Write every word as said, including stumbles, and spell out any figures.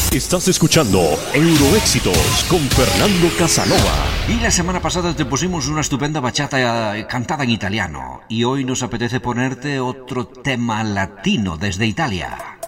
Estás escuchando Euroéxitos con Fernando Casanova. Y la semana pasada te pusimos una estupenda bachata eh, cantada en italiano. Y hoy nos apetece ponerte otro tema latino desde Italia.